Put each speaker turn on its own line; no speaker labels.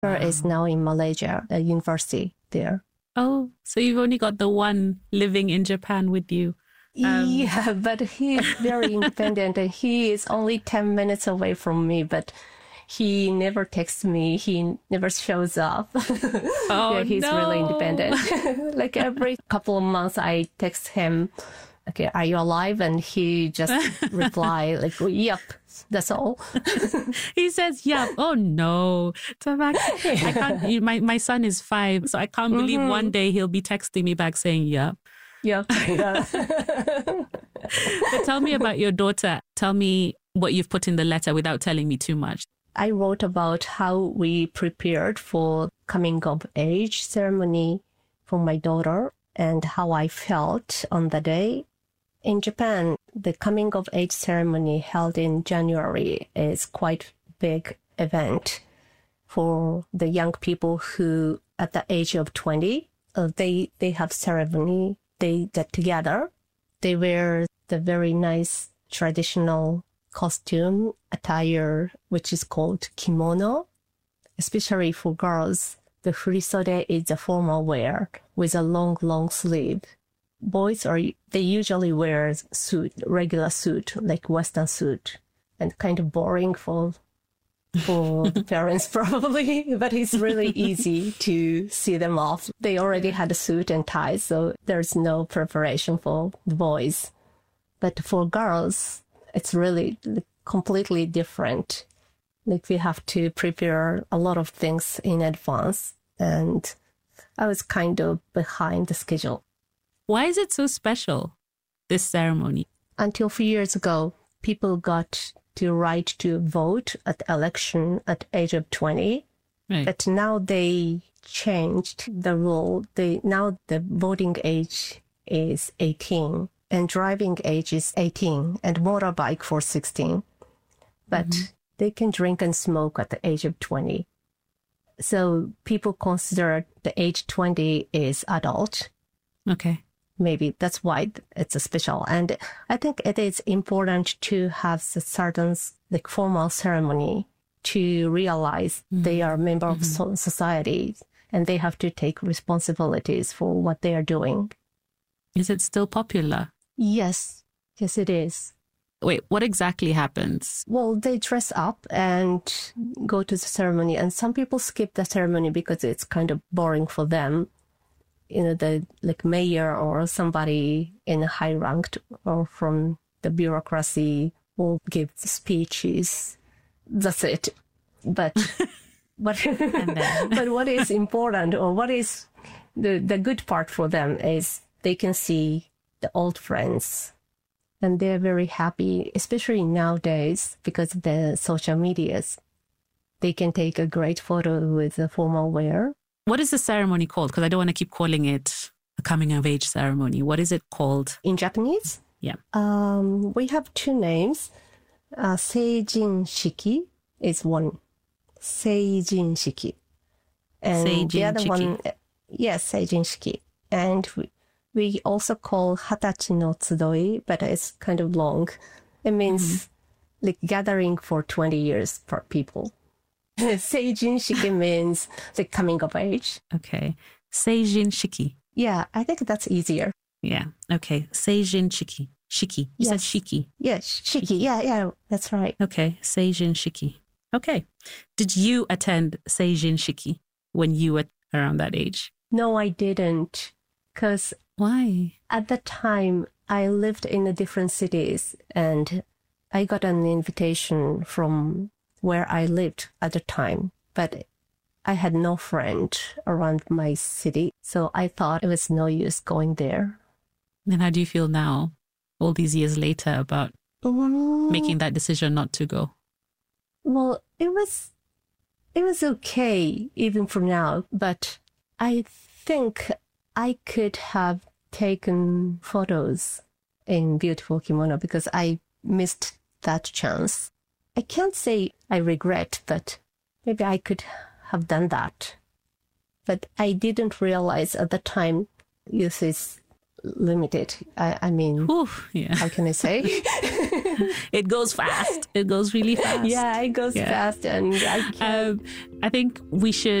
Her is now in Malaysia, a university there.
Oh, so you've only got the one living in Japan with you.
Yeah, but he's very independent and he is only 10 minutes away from me, but he never texts me. He never shows up.
Oh,
yeah, he's
no.
really independent. Like every couple of months, I text him, okay, are you alive? And he just reply like, yep, that's all.
He says, yep. Oh, no. I can't, my son is 5, so I can't believe one day he'll be texting me back saying, yep.
Yep.
But tell me about your daughter. Tell me what you've put in the letter without telling me too much.
I wrote about how we prepared for coming of age ceremony for my daughter and how I felt on the day. In Japan, the coming of age ceremony held in January is quite big event for the young people who at the age of 20, they have ceremony. They get together. They wear the very nice traditional costume attire, which is called kimono. Especially for girls, the furisode is a formal wear with a long, long sleeve. Boys they usually wear suit, regular suit, like Western suit, and kind of boring for the parents probably, but it's really easy to see them off. They already had a suit and tie, so there's no preparation for the boys. But for girls, it's really completely different. Like we have to prepare a lot of things in advance, and I was kind of behind the schedule.
Why is it so special, this ceremony?
Until a few years ago, people got the right to vote at election at age of 20.
Right.
But now they changed the rule. Now the voting age is 18 and driving age is 18 and motorbike for 16. But they can drink and smoke at the age of 20. So people consider the age 20 is adult.
Okay.
Maybe that's why it's a special. And I think it is important to have a certain like formal ceremony to realize they are a member of society and they have to take responsibilities for what they are doing.
Is it still popular?
Yes. Yes, it is.
Wait, what exactly happens?
Well, they dress up and go to the ceremony. And some people skip the ceremony because it's kind of boring for them. You know, the like mayor or somebody in a high ranked or from the bureaucracy will give speeches. That's it. But but what is important or what is the good part for them is they can see the old friends and they're very happy, especially nowadays because of the social medias. They can take a great photo with the formal wear.
What is the ceremony called? Because I don't want to keep calling it a coming of age ceremony. What is it called?
In Japanese?
Yeah.
We have 2 names. Seijin Shiki is one. Seijin Shiki. And
Seijin
the other
Shiki.
one, yes, Seijin Shiki. And we also call Hatachi no Tsudoi, but it's kind of long. It means like gathering for 20 years per people. Seijin Shiki means the coming of age.
Okay. Seijin Shiki.
Yeah, I think that's easier.
Yeah. Okay. Seijin Shiki. Shiki. You said Shiki.
Yes, Shiki. Yeah, that's right.
Okay. Seijin Shiki. Okay. Did you attend Seijin Shiki when you were around that age?
No, I didn't. Because
why?
At the time, I lived in the different cities and I got an invitation from where I lived at the time, but I had no friend around my city. So I thought it was no use going there.
Then how do you feel now, all these years later, about making that decision not to go?
Well, it was okay, even for now, but I think I could have taken photos in beautiful kimono because I missed that chance. I can't say I regret, but maybe I could have done that. But I didn't realize at the time youth is limited. I mean,
Oof, yeah.
how can I say?
It goes fast. It goes really fast.
Yeah, it goes fast, and
I think we should